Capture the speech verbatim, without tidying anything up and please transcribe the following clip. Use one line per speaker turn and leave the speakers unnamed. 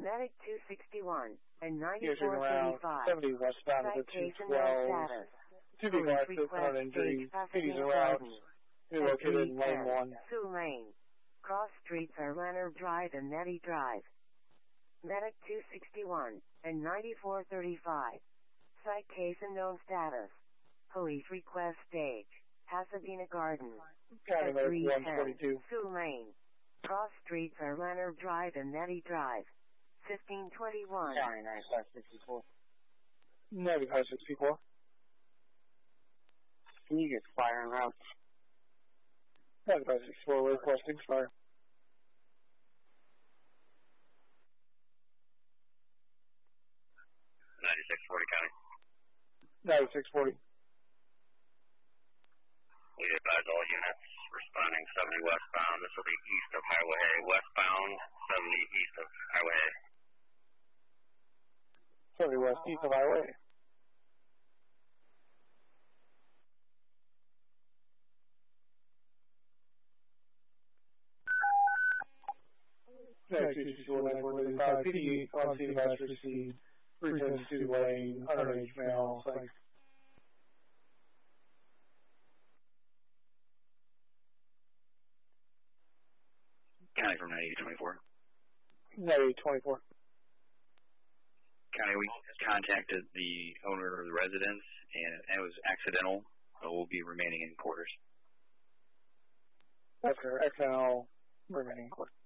Medic two sixty-one and
Using
ninety-four
around
thirty-five.
seventy westbound of the two
Citation no
twelve.
status.
Two people
Police
active,
request
one injury.
stage traffic
Cities
in
and routes.
Garden.
Be located in lane one.
Sioux Lane. Cross streets are Leonard Drive and Nettie Drive. Medic two sixty-one and ninety-four thirty-five. Citation no status. Police request stage. Pasadena Garden.
County Medic one forty-two.
Sioux Lane. Cross streets are Leonard Drive and Nettie Drive. fifteen twenty-one.
County ninety-five sixty-four.
ninety-five sixty-four.
Can you get fire en route?
ninety-five sixty-four requesting fire.
ninety-six forty County.
ninety-six forty.
We advise all units responding seventy westbound. This will be east of Highway A. Westbound, seventy east of Highway A.
seventy west east of Highway. ninety-six P D on scene advice received. three ten Sioux Lane, underage male, thanks.
County from ninety-eight twenty-four.
ninety-eight twenty-four.
County, we contacted the owner of the residence, and it was accidental, so we'll be remaining in quarters.
That's correct. X N L remaining in quarters.